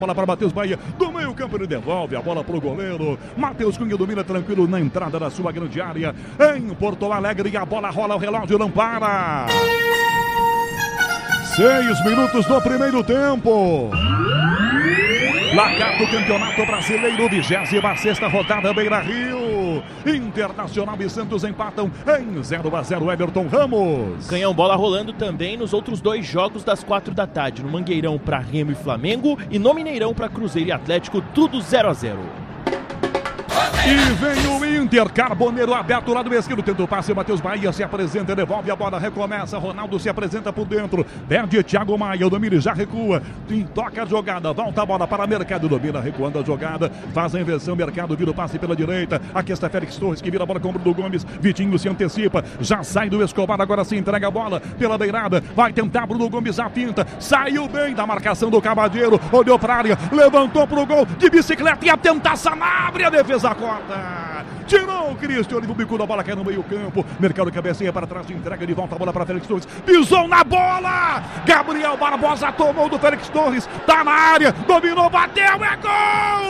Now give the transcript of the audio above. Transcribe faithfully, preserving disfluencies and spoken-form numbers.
Bola para Matheus Bahia, do meio campo ele devolve a bola para o goleiro. Matheus Cunha domina tranquilo na entrada da sua grande área. Em Porto Alegre a bola rola, o relógio não para. Seis minutos do primeiro tempo. Placar do Campeonato Brasileiro, vigésima sexta rodada, Beira-Rio. Internacional e Santos empatam em zero a zero, Everton Ramos. Canhão, bola rolando também nos outros dois jogos das quatro da tarde. No Mangueirão para Remo e Flamengo e no Mineirão para Cruzeiro e Atlético, tudo zero a zero. E vem o Inter, Carboneiro aberto lá do esquerdo, tenta o passe, Matheus Bahia se apresenta, devolve a bola, recomeça, Ronaldo se apresenta por dentro, perde Thiago Maia, o Domini já recua, toca a jogada, volta a bola para Mercado, domina, recuando a jogada, faz a inversão, Mercado vira o passe pela direita, aqui está Félix Torres que vira a bola com o Bruno Gomes, Vitinho se antecipa, já sai do Escobar, agora se entrega a bola pela beirada, vai tentar Bruno Gomes a pinta, saiu bem da marcação do Cavadeiro, olhou para a área, levantou para o gol, de bicicleta, ia tentar Sanabria, a defesa corta. Tirou o Cristian, o bico da bola cai no meio campo. Mercado cabeceia para trás, entrega de volta a bola para Félix Torres. Pisou na bola! Gabriel Barbosa tomou do Félix Torres. Tá na área, dominou, bateu, é gol!